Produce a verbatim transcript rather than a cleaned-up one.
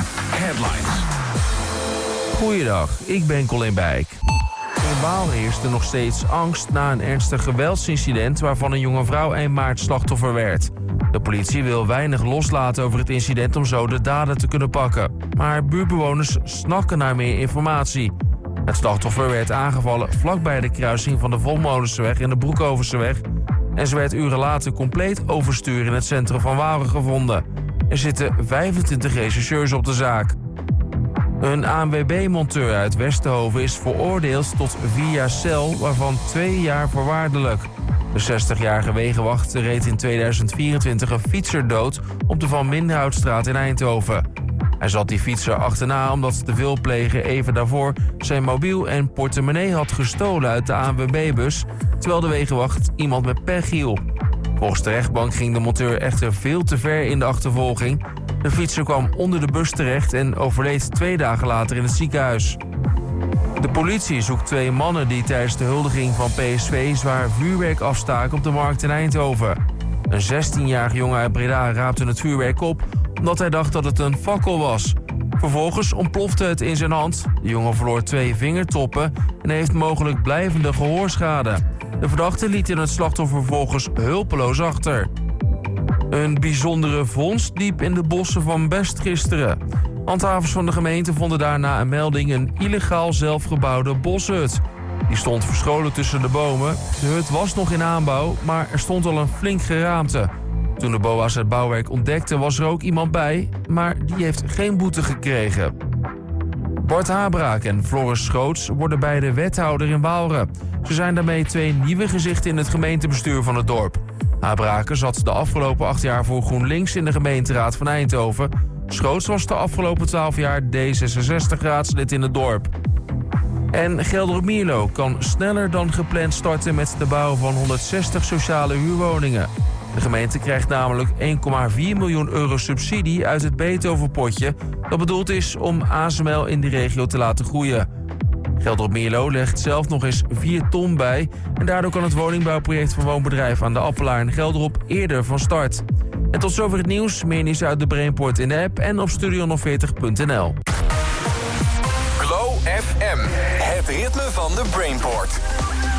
Headlines. Goeiedag, ik ben Colin Bijk. In Waal heerst er nog steeds angst na een ernstig geweldsincident waarvan een jonge vrouw eind maart slachtoffer werd. De politie wil weinig loslaten over het incident om zo de dader te kunnen pakken. Maar buurtbewoners snakken naar meer informatie. Het slachtoffer werd aangevallen vlakbij de kruising van de Volmolenseweg en de Broekhovensseweg. En ze werd uren later compleet overstuur in het centrum van Waal gevonden. Er zitten vijfentwintig rechercheurs op de zaak. Een A N W B-monteur uit Westerhoven is veroordeeld tot vier jaar cel, waarvan twee jaar voorwaardelijk. De zestigjarige wegenwacht reed in tweeduizend vierentwintig een fietser dood op de Van Minderhoutstraat in Eindhoven. Hij zat die fietser achterna omdat de veelpleger even daarvoor zijn mobiel en portemonnee had gestolen uit de A N W B-bus, terwijl de wegenwacht iemand met pech hielp. Volgens de rechtbank ging de monteur echter veel te ver in de achtervolging. De fietser kwam onder de bus terecht en overleed twee dagen later in het ziekenhuis. De politie zoekt twee mannen die tijdens de huldiging van P S V zwaar vuurwerk afstaken op de markt in Eindhoven. Een zestienjarige jongen uit Breda raapte het vuurwerk op omdat hij dacht dat het een fakkel was. Vervolgens ontplofte het in zijn hand. De jongen verloor twee vingertoppen en heeft mogelijk blijvende gehoorschade. De verdachte liet in het slachtoffer vervolgens hulpeloos achter. Een bijzondere vondst diep in de bossen van Best gisteren. Handhavers van de gemeente vonden daarna een melding een illegaal zelfgebouwde boshut. Die stond verscholen tussen de bomen. De hut was nog in aanbouw, maar er stond al een flink geraamte. Toen de B O A's het bouwwerk ontdekten was er ook iemand bij, maar die heeft geen boete gekregen. Bart Habraak en Floris Schoots worden beide wethouder in Waalre. Ze zijn daarmee twee nieuwe gezichten in het gemeentebestuur van het dorp. Habrake zat de afgelopen acht jaar voor GroenLinks in de gemeenteraad van Eindhoven. Schoots was de afgelopen twaalf jaar D zesenzestig-raadslid in het dorp. En Gelderop-Mierlo kan sneller dan gepland starten met de bouw van honderdzestig sociale huurwoningen. De gemeente krijgt namelijk één komma vier miljoen euro subsidie uit het Beethovenpotje, dat bedoeld is om A S M L in die regio te laten groeien. Gelderop-Mierlo legt zelf nog eens vier ton bij en daardoor kan het woningbouwproject van woonbedrijf aan de Appelaar in Gelderop eerder van start. En tot zover het nieuws. Meer nieuws uit de Brainport in de app en op studio honderdveertig punt n l. Glow F M, het ritme van de Brainport.